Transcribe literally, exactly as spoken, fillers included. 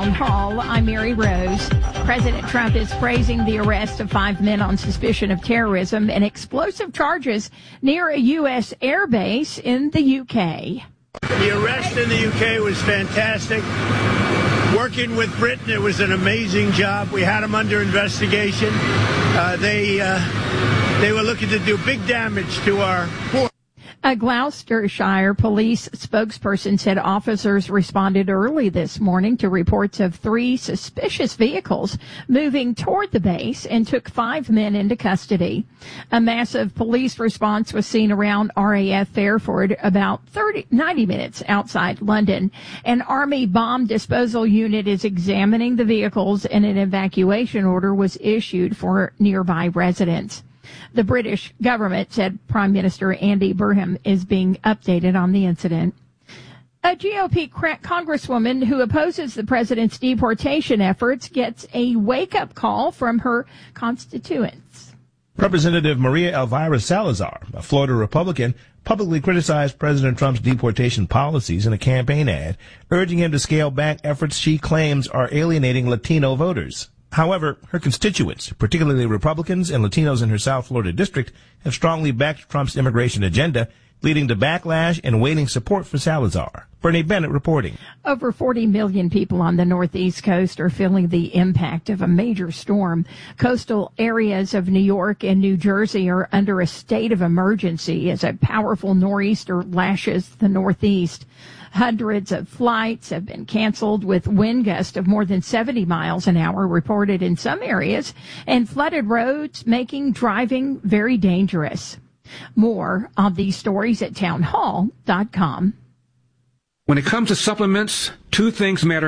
Town Hall. I'm Mary Rose. President Trump is praising the arrest of five men on suspicion of terrorism and explosive charges near a U S airbase in the U K. The arrest in the U K was fantastic. Working with Britain, it was an amazing job. We had them under investigation. Uh, they uh, they were looking to do big damage to our port. A Gloucestershire police spokesperson said officers responded early this morning to reports of three suspicious vehicles moving toward the base and took five men into custody. A massive police response was seen around R A F Fairford, about thirty, ninety minutes outside London. An Army bomb disposal unit is examining the vehicles, and an evacuation order was issued for nearby residents. The British government said Prime Minister Andy Burnham is being updated on the incident. A G O P congresswoman who opposes the president's deportation efforts gets a wake-up call from her constituents. Representative Maria Elvira Salazar, a Florida Republican, publicly criticized President Trump's deportation policies in a campaign ad, urging him to scale back efforts she claims are alienating Latino voters. However, her constituents, particularly Republicans and Latinos in her South Florida district, have strongly backed Trump's immigration agenda, leading to backlash and waning support for Salazar. Bernie Bennett reporting. Over forty million people on the northeast coast are feeling the impact of a major storm. Coastal areas of New York and New Jersey are under a state of emergency as a powerful nor'easter lashes the northeast. Hundreds of flights have been canceled, with wind gusts of more than seventy miles an hour reported in some areas, and flooded roads making driving very dangerous. More on these stories at townhall dot com. When it comes to supplements, two things matter.